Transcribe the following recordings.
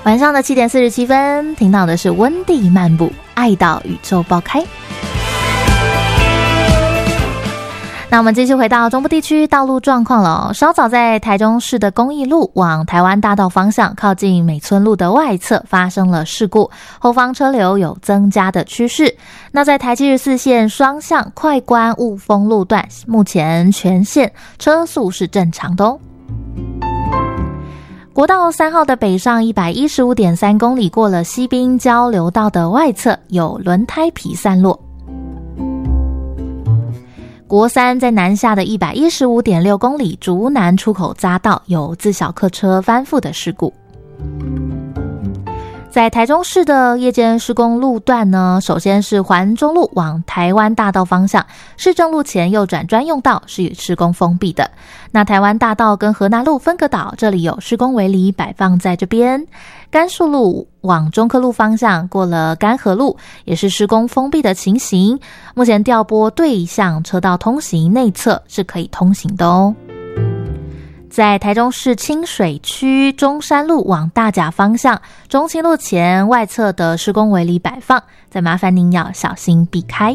晚上的7点47分，听到的是温蒂漫步，爱到宇宙爆开。那我们继续回到中部地区道路状况了。稍早在台中市的公益路往台湾大道方向，靠近美村路的外侧发生了事故，后方车流有增加的趋势。那在台七14线双向快关雾峰路段，目前全线车速是正常的哦。国道3号的北上 115.3 公里，过了西滨交流道的外侧有轮胎皮散落。国三在南下的 115.6 公里，竹南出口匝道有自小客车翻覆的事故。在台中市的夜间施工路段呢，首先是环中路往台湾大道方向，市政路前右转专用道是与施工封闭的。那台湾大道跟河南路分隔岛这里有施工围篱摆放在这边。甘树路往中科路方向，过了甘河路也是施工封闭的情形，目前调拨对向车道通行，内侧是可以通行的哦。在台中市清水区中山路往大甲方向，中清路前外侧的施工围篱摆放，再麻烦您要小心避开。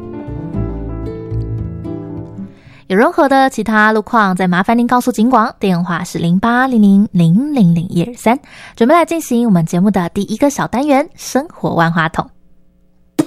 有任何的其他路况，再麻烦您告诉警广，电话是0800000123，准备来进行我们节目的第一个小单元生活万花筒。